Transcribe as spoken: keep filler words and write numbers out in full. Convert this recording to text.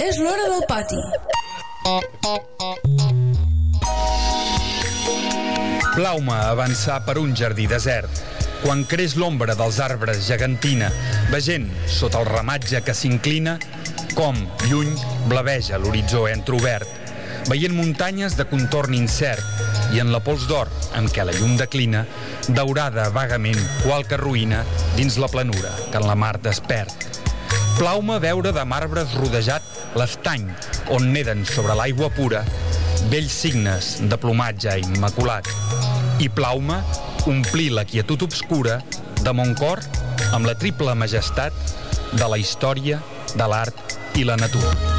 És l'hora del pati. Plau-me avançar per un jardí desert. Quan creix l'ombra dels arbres gegantina, vegent sota el ramatge que s'inclina, com, lluny, blaveja l'horitzó entrovert, veient muntanyes de contorn incert, i en la pols d'or en què la llum declina, daurada vagament qualque ruïna dins la planura que en la mar despert. Plau-me veure de marbres rodejat l'estany on neden sobre l'aigua pura vells signes de plomatge immaculat. I plau-me omplir la quietud obscura de mon cor amb la triple majestat de la història, de l'art i la natura.